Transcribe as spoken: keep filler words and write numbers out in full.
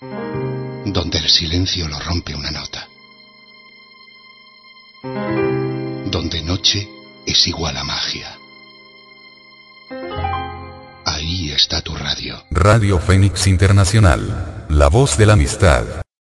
donde el silencio lo rompe una nota, donde noche es igual a magia. Ahí está tu radio. Radio Fénix Internacional, la voz de la amistad.